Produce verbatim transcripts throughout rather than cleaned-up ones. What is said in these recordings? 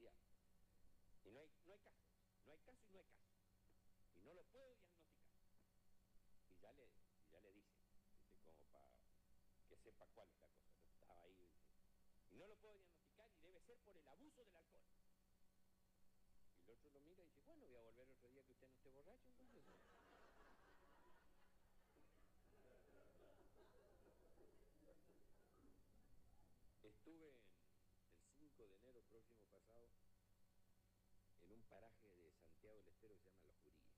fastidiado. Y no hay, no hay caso, no hay caso y no hay caso. Y no lo puedo diagnosticar. Y ya le, y ya le dice, dice, como para que sepa cuál es la cosa. Yo estaba ahí, dice, y no lo puedo diagnosticar y debe ser por el abuso del alcohol. Y el otro lo mira y dice, bueno, voy a volver otro día que usted no esté borracho, entonces. Estuve en el cinco de enero próximo pasado en un paraje de Santiago del Estero que se llama Los Juríes.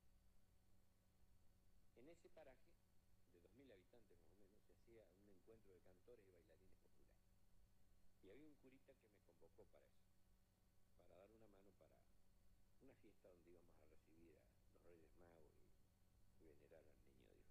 En ese paraje, de dos mil habitantes más o menos, se hacía un encuentro de cantores y bailarines populares. Y había un curita que me convocó para eso, para dar una mano para una fiesta donde íbamos a recibir a los Reyes Magos y, y venerar al Niño Dios.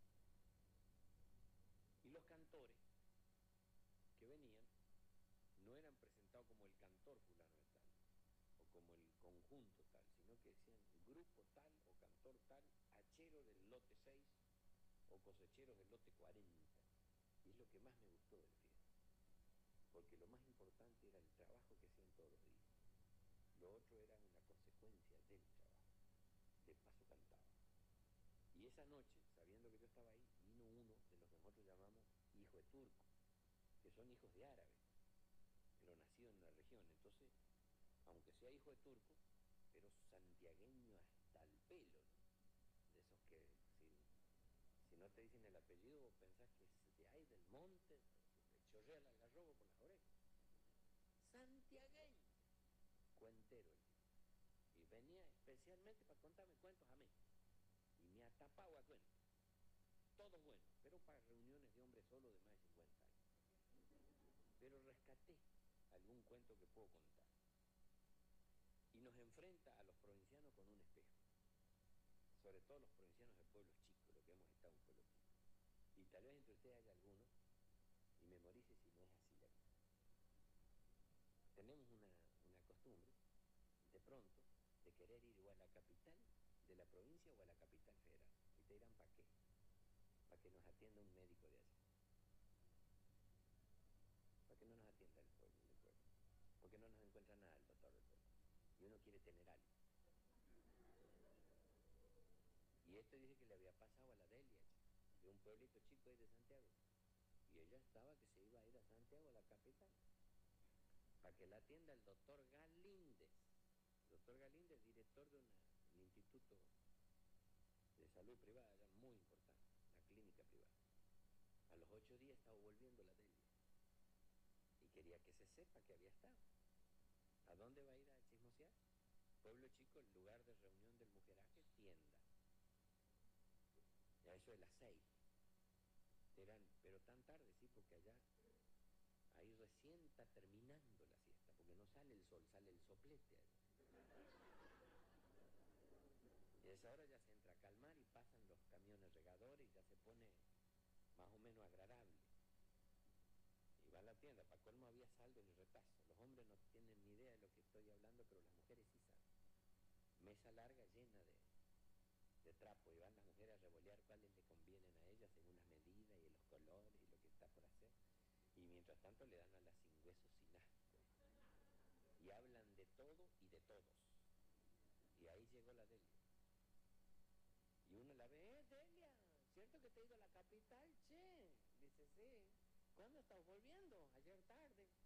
Y los cantores que venían no eran presentados como el cantor fulano de tal, o como el conjunto tal, sino que decían grupo tal o cantor tal, hachero del lote seis o cosecheros del lote cuarenta. Y es lo que más me gustó del fiesta, porque lo más importante era el trabajo que hacían todos los días. Lo otro era una consecuencia del trabajo. De paso cantaba. Y esa noche, sabiendo que yo estaba ahí, vino uno de los que nosotros llamamos hijo de turco, que son hijos de árabes, pero nacido en la región. Entonces, aunque sea hijo de turco, pero santiagueño hasta el pelo, ¿no? De esos que si, si no te dicen el apellido pensás que es de ahí del monte, te chorrea el algarrobo por las orejas. Santiagueño, cuentero el tipo. Y venía especialmente para contarme cuentos a mí. Y me atapaba a cuentos. Todos buenos, pero para reuniones de hombres solo de más de cincuenta años. Pero rescaté algún cuento que puedo contar. Y nos enfrenta a los provincianos con un espejo. Sobre todo los provincianos de pueblos chicos, lo que hemos estado en pueblos chicos. Y tal vez entre ustedes haya alguno, y memorice si no es así la cosa. Tenemos una, una costumbre, de pronto, de querer ir o a la capital de la provincia o a la capital federal. Y te dirán, ¿para qué? Para que nos atienda un médico de allá. Para que no nos atienda el pueblo, el pueblo. Porque no nos encuentra nada el doctor del pueblo. Y uno quiere tener algo. Y esto dice que le había pasado a la Delia, de un pueblito chico ahí de Santiago. Y ella estaba que se iba a ir a Santiago, a la capital, para que la atienda el doctor Galíndez. El doctor Galíndez, director de una, un instituto de salud privada, ya muy importante, una clínica privada. A los ocho días estaba volviendo la Delia. Y quería que se sepa que había estado. ¿A dónde va a ir a chismosear? Pueblo chico, el lugar de reunión del mujeraje, tienda. Y a eso de las seis. Eran, pero tan tarde, sí, porque allá, ahí recién está terminando la siesta, porque no sale el sol, sale el soplete allá. Y a esa hora ya se entra a calmar y pasan los camiones regadores y ya se pone más o menos agradable. Y va a la tienda, para colmo había saldo ni retazo. Los hombres no tienen ni idea de lo que estoy hablando, pero las mujeres sí saben. Mesa larga llena de, de trapo, y van las mujeres a revolear cuáles le convienen a ellas según las medidas y los colores y lo que está por hacer. Y mientras tanto le dan a las sin huesos sin asco. Y hablan de todo y de todos. Y ahí llegó la Delia. Y uno la ve, eh, Delia, ¿cierto que te he ido a la capital, che? Dice, sí. ¿Cuándo estás volviendo? Ayer tarde.